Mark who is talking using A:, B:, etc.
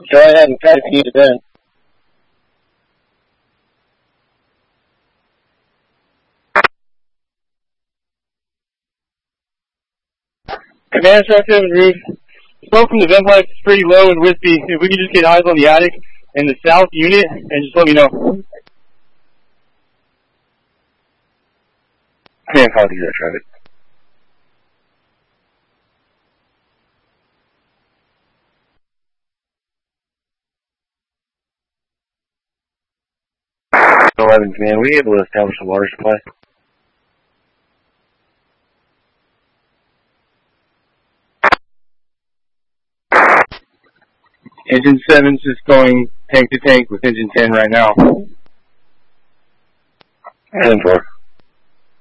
A: Go ahead and try to feed it in. Command structure, roof. Smoke from the vent pipe is pretty low and wispy. If we could just get eyes on the attic and the south unit, and just let me know.
B: Command, copy that, traffic. Command, were you able to establish a water supply?
C: Engine 7's just going tank to tank with engine 10 right now.
B: And 4.